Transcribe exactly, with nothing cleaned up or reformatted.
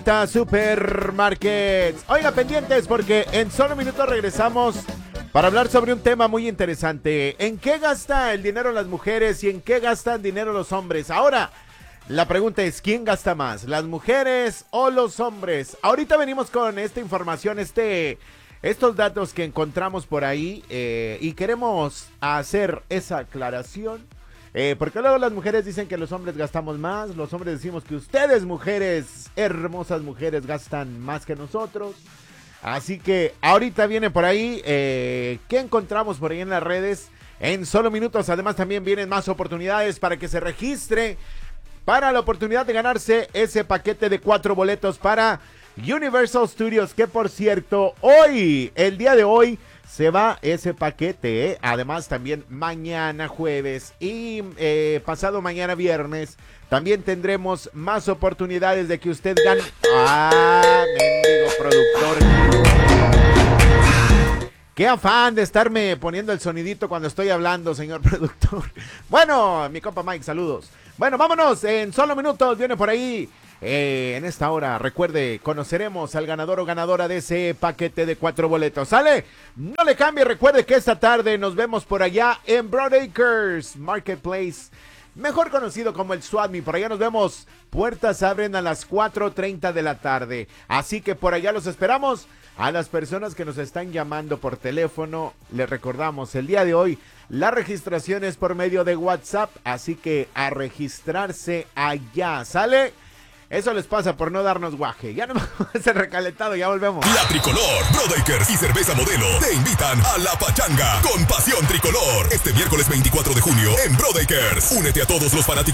Supermarkets. Oiga, pendientes porque en solo minutos regresamos para hablar sobre un tema muy interesante. ¿En qué gasta el dinero las mujeres y en qué gastan dinero los hombres? Ahora, la pregunta es, ¿quién gasta más? ¿Las mujeres o los hombres? Ahorita venimos con esta información, este, estos datos que encontramos por ahí eh, y queremos hacer esa aclaración. Eh, porque luego las mujeres dicen que los hombres gastamos más, los hombres decimos que ustedes, mujeres, hermosas mujeres, gastan más que nosotros. Así que ahorita viene por ahí, eh, ¿qué encontramos por ahí en las redes? En solo minutos, además también vienen más oportunidades para que se registre para la oportunidad de ganarse ese paquete de cuatro boletos para Universal Studios, que por cierto, hoy, el día de hoy, se va ese paquete, ¿eh? Además también mañana jueves y eh, pasado mañana viernes también tendremos más oportunidades de que usted gane. ¡Ah, mendigo productor! ¡Qué afán de estarme poniendo el sonidito cuando estoy hablando, señor productor! Bueno, mi compa Mike, saludos. Bueno, vámonos, en solo minutos viene por ahí. Eh, en esta hora, recuerde, conoceremos al ganador o ganadora de ese paquete de cuatro boletos. ¿Sale? No le cambie, recuerde que esta tarde nos vemos por allá en Broadacres Marketplace, mejor conocido como el Swami. Por allá nos vemos. Puertas abren a las cuatro treinta de la tarde. Así que por allá los esperamos. A las personas que nos están llamando por teléfono, les recordamos, el día de hoy la registración es por medio de WhatsApp. Así que a registrarse allá. ¿Sale? Eso les pasa por no darnos guaje. Ya no me voy a hacer recalentado, ya volvemos. La Tricolor, Broadacres y Cerveza Modelo te invitan a La Pachanga con Pasión Tricolor. Este miércoles veinticuatro de junio en Broadacres. Únete a todos los fanáticos